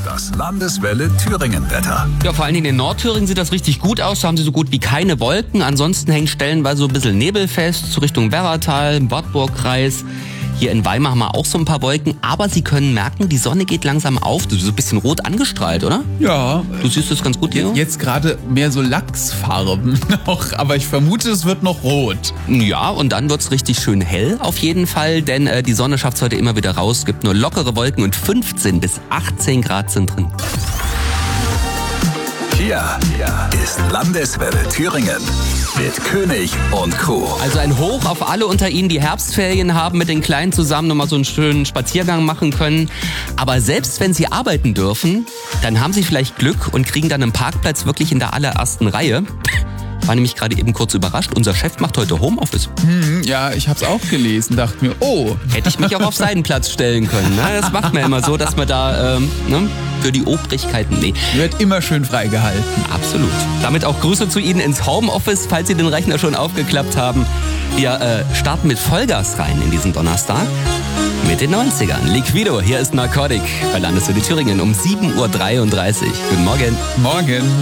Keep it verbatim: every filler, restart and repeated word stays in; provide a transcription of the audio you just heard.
Das Landeswelle Thüringen-Wetter. Ja, vor allen Dingen in Nordthüringen sieht das richtig gut aus. Da haben sie so gut wie keine Wolken. Ansonsten hängt stellenweise so ein bisschen Nebel fest, so Richtung Werratal, Wartburgkreis. Hier in Weimar haben wir auch so ein paar Wolken. Aber Sie können merken, die Sonne geht langsam auf. Du bist so ein bisschen rot angestrahlt, oder? Ja. Du siehst das ganz gut, Leo? Jetzt gerade mehr so Lachsfarben noch, aber ich vermute, es wird noch rot. Ja, und dann wird's richtig schön hell auf jeden Fall, denn äh, die Sonne schafft's heute immer wieder raus. Es gibt nur lockere Wolken und fünfzehn bis achtzehn Grad sind drin. Hier, hier ist Landeswelle Thüringen mit König und Co. Also ein Hoch auf alle unter Ihnen, die Herbstferien haben, mit den Kleinen zusammen nochmal so einen schönen Spaziergang machen können. Aber selbst wenn Sie arbeiten dürfen, dann haben Sie vielleicht Glück und kriegen dann einen Parkplatz wirklich in der allerersten Reihe. War nämlich gerade eben kurz überrascht, unser Chef macht heute Homeoffice. Hm, ja, ich hab's auch gelesen, dachte mir, oh. Hätte ich mich auch auf seinen Platz stellen können. Ne? Das macht man immer so, dass man da ähm, ne, für die Obrigkeiten, nee. Wird immer schön freigehalten. Absolut. Damit auch Grüße zu Ihnen ins Homeoffice, falls Sie den Rechner schon aufgeklappt haben. Wir äh, starten mit Vollgas rein in diesen Donnerstag. Mit den neunzigern. Liquido, hier ist Narcotic bei Landeswelle Thüringen um sieben Uhr dreiunddreißig. Guten Morgen. Morgen.